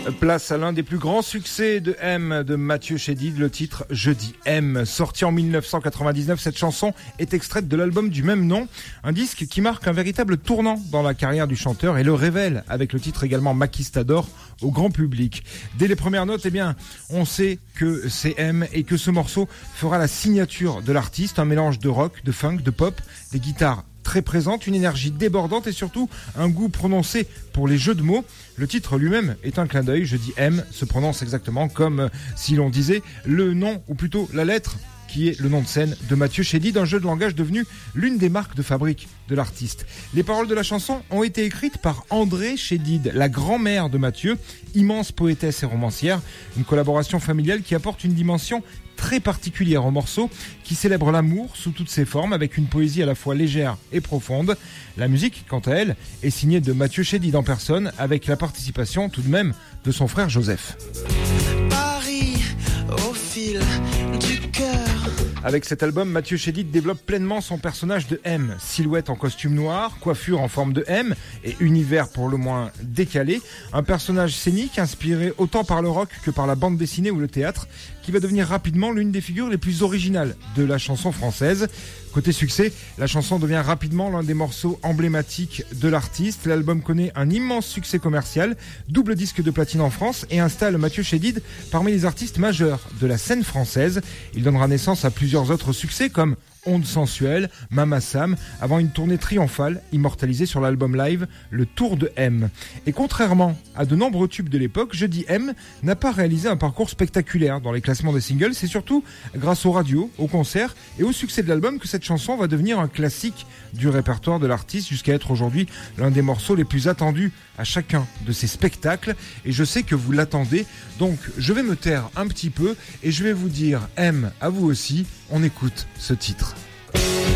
Place à l'un des plus grands succès de M de Mathieu Chédid, le titre Je dis M. Sorti en 1999, cette chanson est extraite de l'album du même nom, un disque qui marque un véritable tournant dans la carrière du chanteur et le révèle avec le titre également Maquistador au grand public. Dès les premières notes, on sait que c'est M et que ce morceau fera la signature de l'artiste, un mélange de rock, de funk, de pop, des guitares très présente, une énergie débordante et surtout un goût prononcé pour les jeux de mots. Le titre lui-même est un clin d'œil, Je dis M se prononce exactement comme si l'on disait le nom ou plutôt la lettre qui est le nom de scène de Mathieu Chédid, un jeu de langage devenu l'une des marques de fabrique de l'artiste. Les paroles de la chanson ont été écrites par André Chédid, la grand-mère de Mathieu, immense poétesse et romancière, une collaboration familiale qui apporte une dimension très particulière au morceau, qui célèbre l'amour sous toutes ses formes avec une poésie à la fois légère et profonde. La musique, quant à elle, est signée de Mathieu Chédid en personne, avec la participation tout de même de son frère Joseph. Paris au fil du cœur. Avec cet album, Mathieu Chédid développe pleinement son personnage de M. Silhouette en costume noir, coiffure en forme de M et univers pour le moins décalé. Un personnage scénique inspiré autant par le rock que par la bande dessinée ou le théâtre, qui va devenir rapidement l'une des figures les plus originales de la chanson française. Côté succès, la chanson devient rapidement l'un des morceaux emblématiques de l'artiste. L'album connaît un immense succès commercial, double disque de platine en France et installe Mathieu Chédid parmi les artistes majeurs de la scène française. Il donnera naissance à plusieurs autres succès comme Onde sensuelle, Mama Sam, avant une tournée triomphale immortalisée sur l'album live Le Tour de M. Et contrairement à de nombreux tubes de l'époque, Je dis M n'a pas réalisé un parcours spectaculaire dans les classements des singles. C'est surtout grâce aux radios, aux concerts et au succès de l'album que cette chanson va devenir un classique du répertoire de l'artiste jusqu'à être aujourd'hui l'un des morceaux les plus attendus à chacun de ses spectacles. Et je sais que vous l'attendez, donc je vais me taire un petit peu et je vais vous dire M à vous aussi. On écoute ce titre.